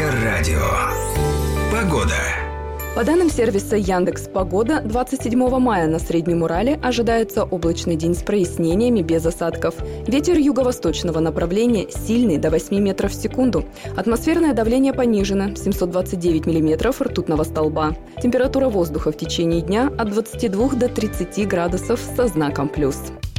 Эльдорадио. Погода. По данным сервиса Яндекс.Погода, 27 мая на Среднем Урале ожидается облачный день с прояснениями без осадков. Ветер юго-восточного направления сильный до 8 метров в секунду. Атмосферное давление понижено – 729 миллиметров ртутного столба. Температура воздуха в течение дня от 22 до 30 градусов со знаком плюс.